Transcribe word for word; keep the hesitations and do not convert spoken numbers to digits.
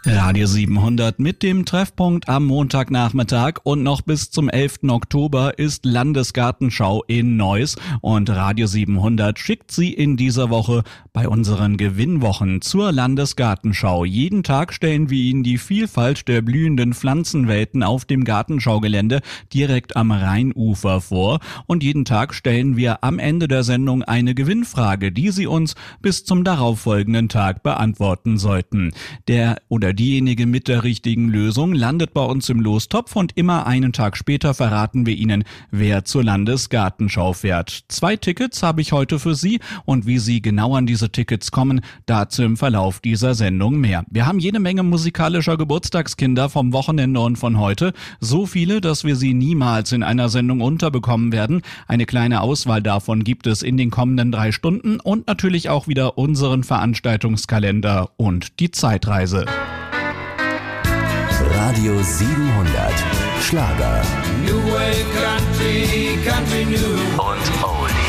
Radio siebenhundert mit dem Treffpunkt am Montagnachmittag und noch bis zum elften Oktober ist Landesgartenschau in Neuss und Radio siebenhundert schickt Sie in dieser Woche bei unseren Gewinnwochen zur Landesgartenschau. Jeden Tag stellen wir Ihnen die Vielfalt der blühenden Pflanzenwelten auf dem Gartenschaugelände direkt am Rheinufer vor und jeden Tag stellen wir am Ende der Sendung eine Gewinnfrage, die Sie uns bis zum darauffolgenden Tag beantworten sollten. Der oder diejenige mit der richtigen Lösung landet bei uns im Lostopf und immer einen Tag später verraten wir Ihnen, wer zur Landesgartenschau fährt. Zwei Tickets habe ich heute für Sie und wie Sie genau an diese Tickets kommen, dazu im Verlauf dieser Sendung mehr. Wir haben jede Menge musikalischer Geburtstagskinder vom Wochenende und von heute. So viele, dass wir sie niemals in einer Sendung unterbekommen werden. Eine kleine Auswahl davon gibt es in den kommenden drei Stunden und natürlich auch wieder unseren Veranstaltungskalender und die Zeitreise. Radio siebenhundert Schlager New Wave Country, Country New und Oldie.